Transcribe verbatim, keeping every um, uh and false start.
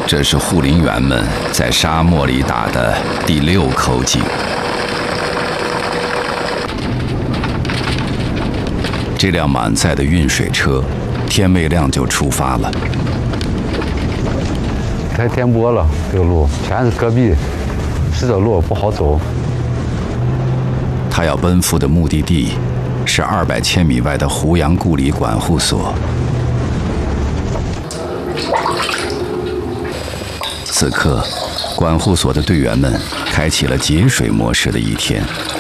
这是护林员们在沙漠里打的第六口井。这辆满载的运水车，天未亮就出发了。 太颠簸了，这个路全是戈壁，石头路不好走。 他要奔赴的目的地是二百千米外的胡杨故里管护所。此刻，管护所的队员们开启了节水模式的一天。